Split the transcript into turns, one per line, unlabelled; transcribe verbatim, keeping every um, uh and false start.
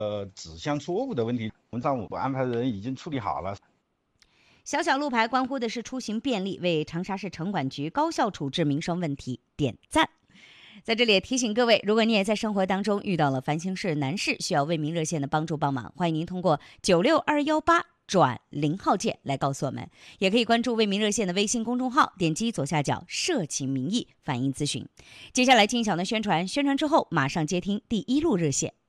呃指向错误的问题。我们上午安排的人已经处理好了。
小小路牌关乎的是出行便利，为长沙市城管局高效处置民生问题点赞。在这里也提醒各位，如果你也在生活当中遇到了烦心事难事，需要为民热线的帮助帮忙，欢迎您通过九六二幺八转零号键来告诉我们，也可以关注为民热线的微信公众号，点击左下角社情民意反映咨询。接下来进一小段宣传，宣传之后马上接听第一路热线。